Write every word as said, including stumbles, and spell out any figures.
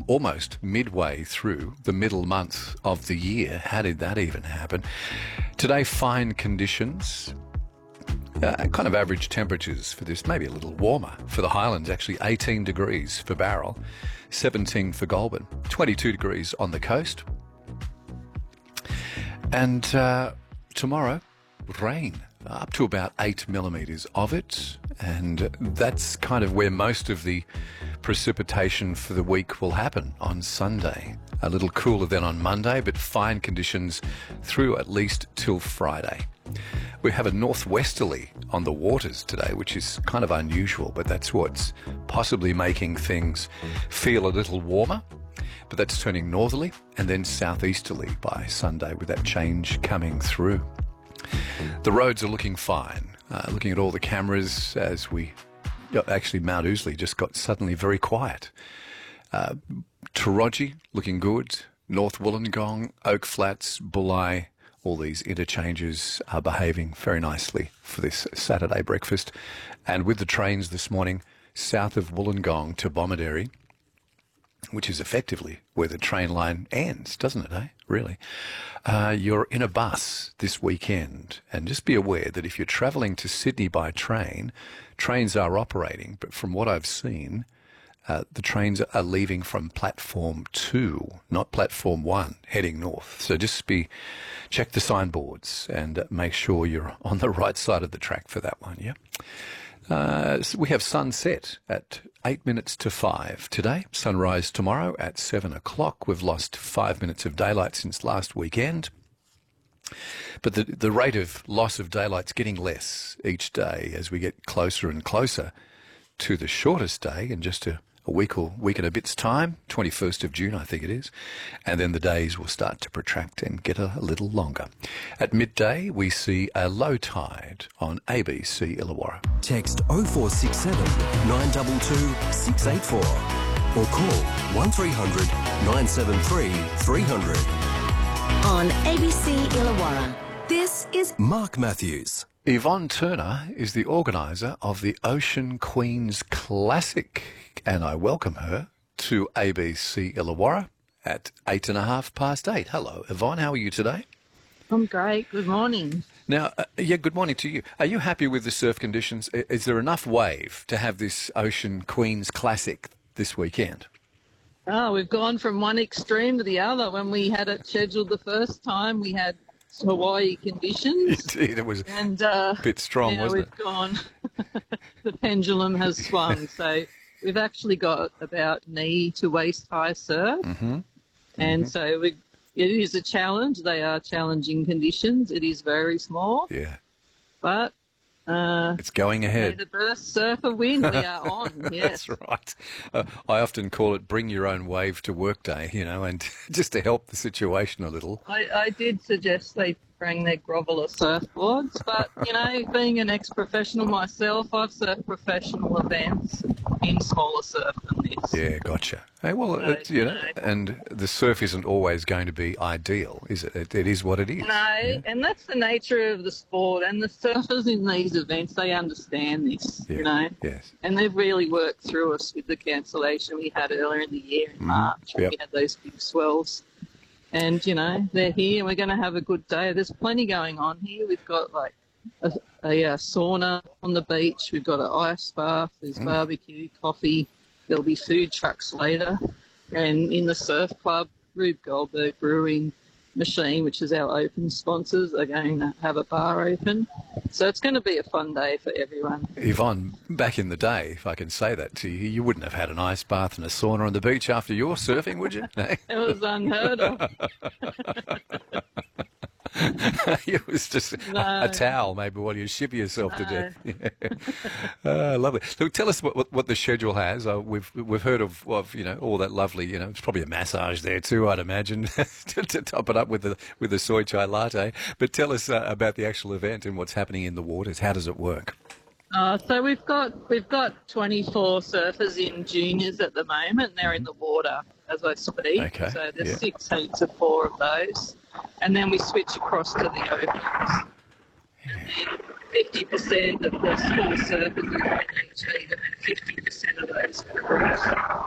almost midway through the middle month of the year. How did that even happen? Today, fine conditions. Uh, kind of average temperatures for this, maybe a little warmer for the Highlands, actually eighteen degrees for Bowral, seventeen for Goulburn, twenty-two degrees on the coast. And uh, tomorrow, rain, up to about eight millimetres of it, and that's kind of where most of the precipitation for the week will happen on Sunday. A little cooler than on Monday, but fine conditions through at least till Friday. We have a northwesterly on the waters today, which is kind of unusual, but that's what's possibly making things feel a little warmer. But that's turning northerly and then southeasterly by Sunday with that change coming through. The roads are looking fine. Uh, looking at all the cameras as we... Actually, Mount Ousley just got suddenly very quiet. Uh, Taronji looking good. North Wollongong, Oak Flats, Bulli, all these interchanges are behaving very nicely for this Saturday breakfast. And with the trains this morning, south of Wollongong to Bomaderry, which is effectively where the train line ends, doesn't it, eh? Really. Uh, you're in a bus this weekend, and just be aware that if you're travelling to Sydney by train, trains are operating, but from what I've seen, uh, the trains are leaving from platform two, not platform one, heading north. So just be, check the signboards and uh, make sure you're on the right side of the track for that one, yeah? Uh, so we have sunset at eight minutes to five today. Sunrise tomorrow at seven o'clock. We've lost five minutes of daylight since last weekend. But the, the rate of loss of daylight's getting less each day as we get closer and closer to the shortest day in just a, a week or week and a bit's time, twenty-first of June, I think it is. And then the days will start to protract and get a, a little longer. At midday, we see a low tide on A B C Illawarra. Text oh four six seven, nine two two, six eight four or call one three hundred, nine seven three, three hundred. On A B C Illawarra, this is Mark Matthews. Yvonne Turner is the organiser of the Ocean Queens Classic, and I welcome her to A B C Illawarra at eight and a half past eight. Hello, Yvonne. How are you today? I'm great. Good morning. Now, uh, yeah, good morning to you. Are you happy with the surf conditions? I- Is there enough wave to have this Ocean Queens Classic this weekend? Oh, we've gone from one extreme to the other. When we had it scheduled the first time, we had Hawaii conditions. Indeed, it was and, uh, a bit strong, now wasn't we've gone. The pendulum has swung. So we've actually got about knee to waist high surf. Mm-hmm. And Mm-hmm. so we, it is a challenge. They are challenging conditions. It is very small. it? Yeah, But uh, it's going may ahead. the best surfer win. We are on, yes. That's right. Uh, I often call it bring your own wave to work day, you know, and just to help the situation a little. I, I did suggest they bring their groveler surfboards, but, you know, being an ex-professional myself, I've surfed professional events in smaller surf than this. Yeah, gotcha. Hey, well, So, it, you know, you know. and the surf isn't always going to be ideal, is it? It, it is what it is. No, Yeah. and that's the nature of the sport, and the surfers in these events, they understand this, Yeah. you know, Yes. and they've really worked through us with the cancellation we had earlier in the year in March. Yep. We had those big swells. And, you know, they're here. We're going to have a good day. There's plenty going on here. We've got, like, a, a, uh sauna on the beach. We've got an ice bath. There's Mm. barbecue, coffee. There'll be food trucks later. And in the surf club, Rube Goldberg Brewing Machine, which is our open sponsors, are going to have a bar open. So it's going to be a fun day for everyone. Yvonne, back in the day, if I can say that to you, you wouldn't have had an ice bath and a sauna on the beach after your surfing, would you? No. It was unheard of. It was just a, No. a towel, maybe, while you shiver yourself to No. death. Yeah. Uh, lovely. Look, tell us what, what, what the schedule has. Uh, we've we've heard of, of you know all that lovely. You know, it's probably a massage there too, I'd imagine, to, to top it up with the with the soy chai latte. But tell us uh, about the actual event and what's happening in the waters. How does it work? Uh, so we've got we've got twenty-four surfers in juniors at the moment. They're in the water as I speak. Okay, So there's yeah. six heats of four of those, and then we switch across to the opens. And fifty percent of the school surfers are in H E, and fifty percent of those are